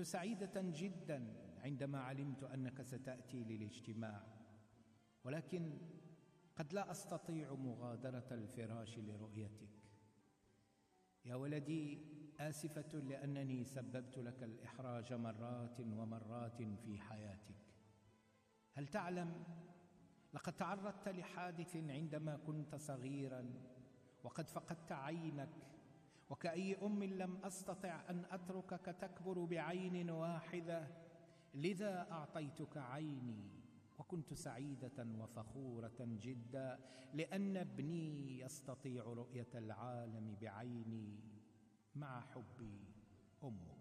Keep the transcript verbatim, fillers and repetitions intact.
سعيدة جدا عندما علمت أنك ستأتي للاجتماع، ولكن قد لا أستطيع مغادرة الفراش لرؤيتك. يا ولدي، آسفة لأنني سببت لك الإحراج مرات ومرات في حياتك. هل تعلم، لقد تعرضت لحادث عندما كنت صغيرا وقد فقدت عينك، وكأي أم لم أستطع أن أتركك تكبر بعين واحدة، لذا أعطيتك عيني، وكنت سعيدة وفخورة جدا لأن ابني يستطيع رؤية العالم بعيني مع حبي أمه.